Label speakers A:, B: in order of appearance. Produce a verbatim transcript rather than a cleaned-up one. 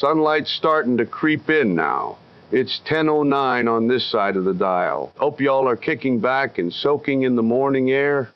A: Sunlight's starting to creep in now. It's ten oh nine on this side of the dial. Hope y'all are kicking back and soaking in the morning air.